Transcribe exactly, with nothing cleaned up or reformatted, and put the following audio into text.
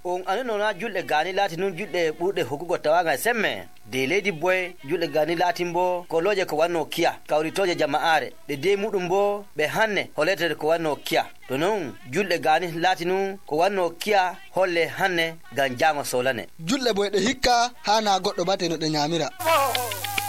on anano na julde gani lati nun julde bude hukugo tawaga semme de lady boy julde gani latin bo ko loje ko wanno kiya kawritoje jama'are de de mudum bo be hanne holete ko wanno kiya to non julde gani latinu ko wanno kiya holle hanne gan jama solane julde boy de hikka hana goddo bate no de nyamira